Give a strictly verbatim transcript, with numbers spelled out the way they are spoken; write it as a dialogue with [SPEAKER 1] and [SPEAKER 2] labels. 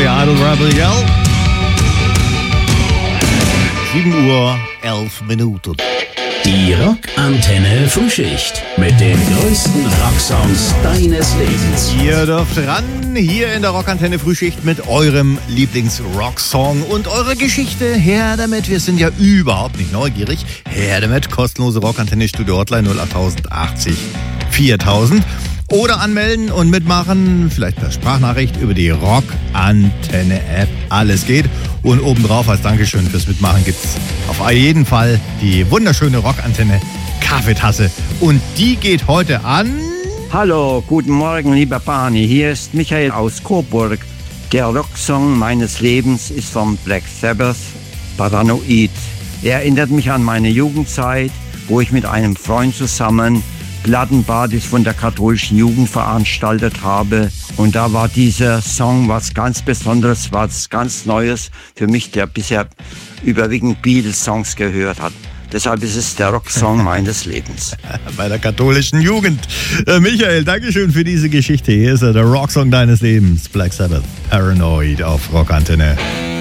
[SPEAKER 1] Idol Rebel. sieben Uhr elf Minuten.
[SPEAKER 2] Die Rockantenne Frühschicht mit den größten Rocksongs deines Lebens.
[SPEAKER 1] Ihr dürft ran hier in der Rockantenne Frühschicht mit eurem Lieblings-Rocksong und eure Geschichte. Her damit, wir sind ja überhaupt nicht neugierig. Her damit, kostenlose Rockantenne Studio Hotline null acht achtzig viertausend. Oder anmelden und mitmachen, vielleicht per Sprachnachricht über die Rockantenne-App. Alles geht. Und obendrauf als Dankeschön fürs Mitmachen gibt's auf jeden Fall die wunderschöne Rockantenne-Kaffeetasse. Und die geht heute an...
[SPEAKER 3] Hallo, guten Morgen, lieber Barney. Hier ist Michael aus Coburg. Der Rocksong meines Lebens ist von Black Sabbath, Paranoid. Er erinnert mich an meine Jugendzeit, wo ich mit einem Freund zusammen Plattenpartys von der katholischen Jugend veranstaltet habe. Und da war dieser Song was ganz Besonderes, was ganz Neues für mich, der bisher überwiegend Beatles-Songs gehört hat. Deshalb ist es der Rocksong meines Lebens.
[SPEAKER 1] Bei der katholischen Jugend. Äh, Michael, Dankeschön für diese Geschichte. Hier ist er, der Rocksong deines Lebens. Black Sabbath, Paranoid auf Rockantenne.